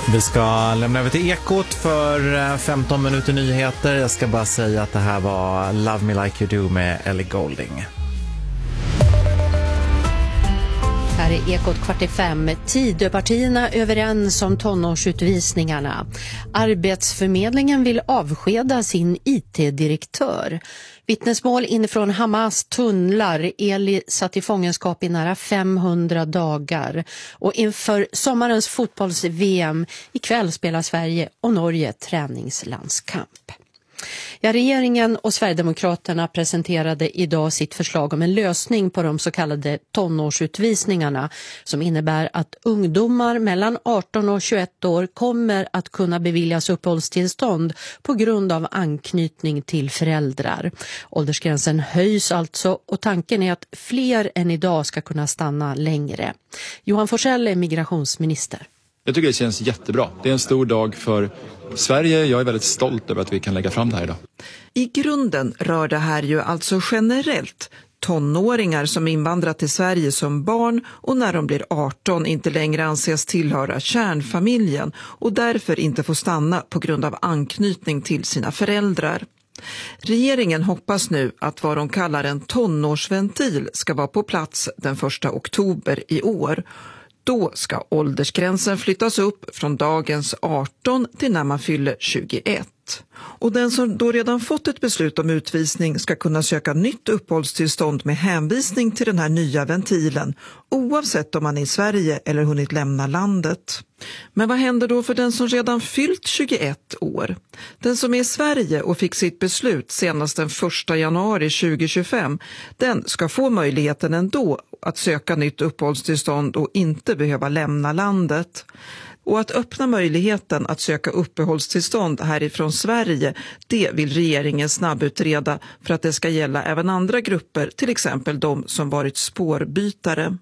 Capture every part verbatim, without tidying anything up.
Vi ska lämna över till Ekot för femton minuter nyheter. Jag ska bara säga att det här var Love Me Like You Do med Ellie Goulding. Här är Ekot kvart i fem. Tidöpartierna överens om tonårsutvisningarna. Arbetsförmedlingen vill avskeda sin I T-direktör. Vittnesmål inifrån Hamas tunnlar. Eli satt i fångenskap i nära femhundra dagar. Och inför sommarens fotbolls-V M ikväll spelar Sverige och Norge träningslandskamp. Ja, regeringen och Sverigedemokraterna presenterade idag sitt förslag om en lösning på de så kallade tonårsutvisningarna som innebär att ungdomar mellan arton och tjugoett år kommer att kunna beviljas uppehållstillstånd på grund av anknytning till föräldrar. Åldersgränsen höjs alltså och tanken är att fler än idag ska kunna stanna längre. Johan Forssell är migrationsminister. Jag tycker det känns jättebra. Det är en stor dag för Sverige. Jag är väldigt stolt över att vi kan lägga fram det här idag. I grunden rör det här ju alltså generellt tonåringar som invandrat till Sverige som barn och när de blir arton inte längre anses tillhöra kärnfamiljen och därför inte får stanna på grund av anknytning till sina föräldrar. Regeringen hoppas nu att vad de kallar en tonårsventil ska vara på plats den första oktober i år. Då ska åldersgränsen flyttas upp från dagens arton till när man fyller tjugoett. Och den som då redan fått ett beslut om utvisning ska kunna söka nytt uppehållstillstånd med hänvisning till den här nya ventilen, oavsett om man är i Sverige eller hunnit lämna landet. Men vad händer då för den som redan fyllt tjugoett år? Den som är i Sverige och fick sitt beslut senast den första januari tjugohundratjugofem, den ska få möjligheten ändå att söka nytt uppehållstillstånd och inte behöva lämna landet. Och att öppna möjligheten att söka uppehållstillstånd härifrån Sverige, det vill regeringen snabbutreda för att det ska gälla även andra grupper, till exempel de som varit spårbytare.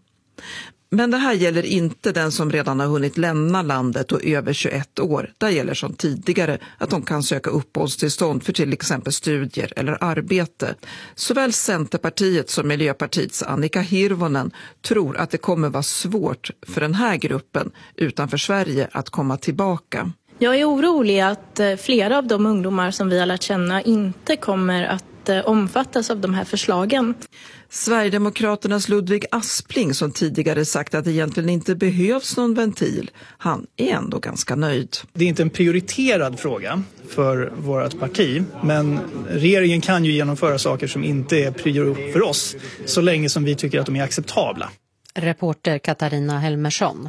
Men det här gäller inte den som redan har hunnit lämna landet och över tjugoett år. Där gäller som tidigare att de kan söka uppehållstillstånd för till exempel studier eller arbete. Såväl Centerpartiet som Miljöpartiets Annika Hirvonen tror att det kommer vara svårt för den här gruppen utanför Sverige att komma tillbaka. Jag är orolig att flera av de ungdomar som vi har lärt känna inte kommer att omfattas av de här förslagen. Sverigedemokraternas Ludvig Aspling som tidigare sagt att det egentligen inte behövs någon ventil, han är ändå ganska nöjd. Det är inte en prioriterad fråga för vårt parti, men regeringen kan ju genomföra saker som inte är prior för oss så länge som vi tycker att de är acceptabla. Reporter Katarina Helmersson.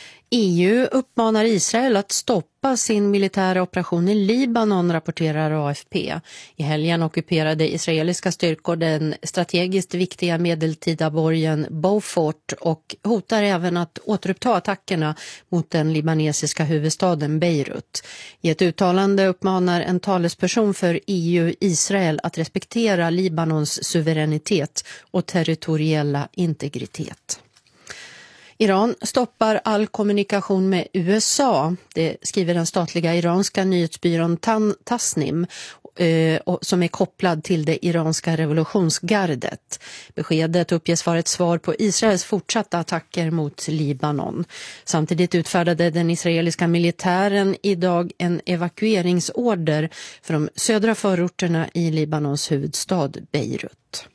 E U uppmanar Israel att stoppa sin militära operation i Libanon, rapporterar A F P. I helgen ockuperade israeliska styrkor den strategiskt viktiga medeltida borgen Beaufort och hotar även att återuppta attackerna mot den libanesiska huvudstaden Beirut. I ett uttalande uppmanar en talesperson för E U Israel att respektera Libanons suveränitet och territoriella integritet. Iran stoppar all kommunikation med U S A, det skriver den statliga iranska nyhetsbyrån Tasnim eh, som är kopplad till det iranska revolutionsgardet. Beskedet uppges vara ett svar på Israels fortsatta attacker mot Libanon. Samtidigt utfärdade den israeliska militären idag en evakueringsorder för de södra förorterna i Libanons huvudstad Beirut.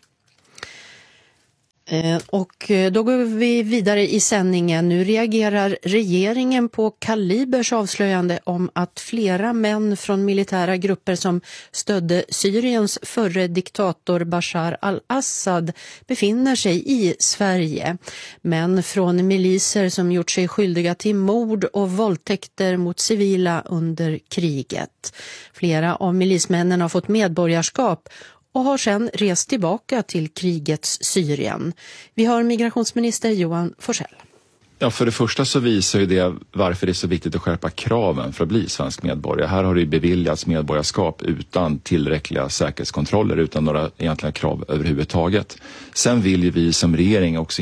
Och då går vi vidare i sändningen. Nu reagerar regeringen på Kalibers avslöjande om att flera män från militära grupper som stödde Syriens förre diktator Bashar al-Assad befinner sig i Sverige. Män från miliser som gjort sig skyldiga till mord och våldtäkter mot civila under kriget. Flera av milismännen har fått medborgarskap och har sedan rest tillbaka till krigets Syrien. Vi har migrationsminister Johan Forssell. Ja, för det första så visar ju det varför det är så viktigt att skärpa kraven för att bli svensk medborgare. Här har det beviljats medborgarskap utan tillräckliga säkerhetskontroller, utan några egentliga krav överhuvudtaget. Sen vill ju vi som regering också